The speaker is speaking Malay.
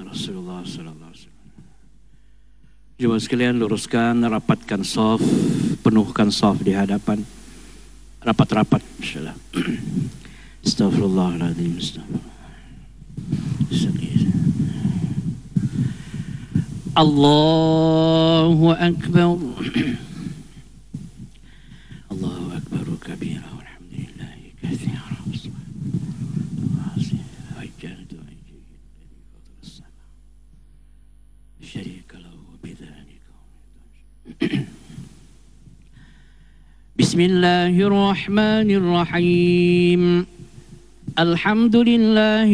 Rasulullah sallallahu alaihi wasallam. Jemaah sekalian, luruskan, rapatkan saf, penuhkan saf di hadapan. Rapat-rapat insyaallah. Astaghfirullahaladzim. Allahu Akbar. Allahu Akbar kabira walhamdulillahi katsira. Bismillahirrahmanirrahim. Alhamdulillah